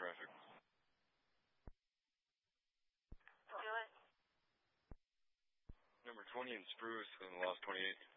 traffic. Do it. Number 20 in Spruce in the lost 28.